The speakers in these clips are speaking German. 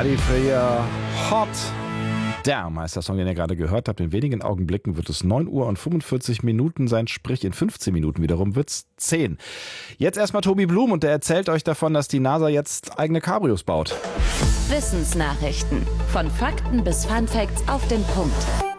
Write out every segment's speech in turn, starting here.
Ready for your Hot Damn heißt der Song, den ihr gerade gehört habt. In wenigen Augenblicken wird es 9 Uhr und 45 Minuten sein, sprich in 15 Minuten wiederum wird es 10. Jetzt erstmal Tobi Blum und der erzählt euch davon, dass die NASA jetzt eigene Cabrios baut. Wissensnachrichten. Von Fakten bis Funfacts auf den Punkt.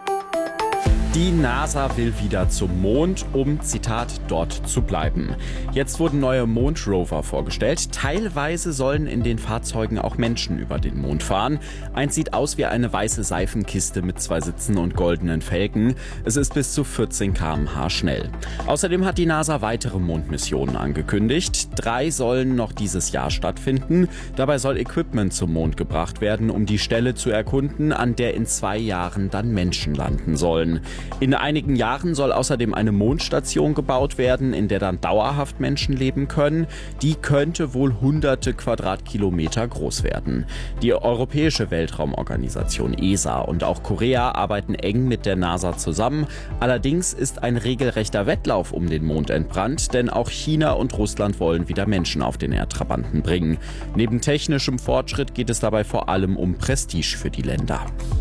Die NASA will wieder zum Mond, um, Zitat, dort zu bleiben. Jetzt wurden neue Mondrover vorgestellt. Teilweise sollen in den Fahrzeugen auch Menschen über den Mond fahren. Eins sieht aus wie eine weiße Seifenkiste mit 2 Sitzen und goldenen Felgen. Es ist bis zu 14 km/h schnell. Außerdem hat die NASA weitere Mondmissionen angekündigt. 3 sollen noch dieses Jahr stattfinden. Dabei soll Equipment zum Mond gebracht werden, um die Stelle zu erkunden, an der in 2 Jahren dann Menschen landen sollen. In einigen Jahren soll außerdem eine Mondstation gebaut werden, in der dann dauerhaft Menschen leben können. Die könnte wohl hunderte Quadratkilometer groß werden. Die Europäische Weltraumorganisation ESA und auch Korea arbeiten eng mit der NASA zusammen. Allerdings ist ein regelrechter Wettlauf um den Mond entbrannt, denn auch China und Russland wollen wieder Menschen auf den Erdtrabanten bringen. Neben technischem Fortschritt geht es dabei vor allem um Prestige für die Länder.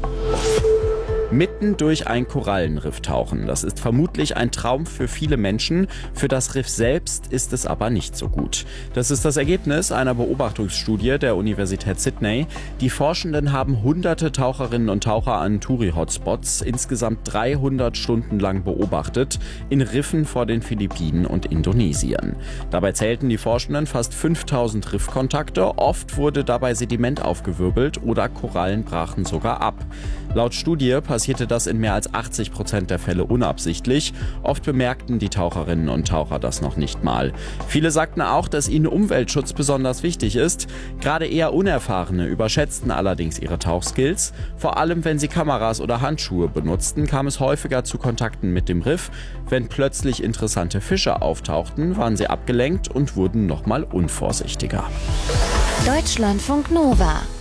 Mitten durch ein Korallenriff tauchen. Das ist vermutlich ein Traum für viele Menschen. Für das Riff selbst ist es aber nicht so gut. Das ist das Ergebnis einer Beobachtungsstudie der Universität Sydney. Die Forschenden haben hunderte Taucherinnen und Taucher an Touri-Hotspots insgesamt 300 Stunden lang beobachtet, in Riffen vor den Philippinen und Indonesien. Dabei zählten die Forschenden fast 5000 Riffkontakte. Oft wurde dabei Sediment aufgewirbelt oder Korallen brachen sogar ab. Laut Studie passierte das in mehr als 80% der Fälle unabsichtlich. Oft bemerkten die Taucherinnen und Taucher das noch nicht mal. Viele sagten auch, dass ihnen Umweltschutz besonders wichtig ist. Gerade eher Unerfahrene überschätzten allerdings ihre Tauchskills. Vor allem, wenn sie Kameras oder Handschuhe benutzten, kam es häufiger zu Kontakten mit dem Riff. Wenn plötzlich interessante Fische auftauchten, waren sie abgelenkt und wurden nochmal unvorsichtiger. Deutschlandfunk Nova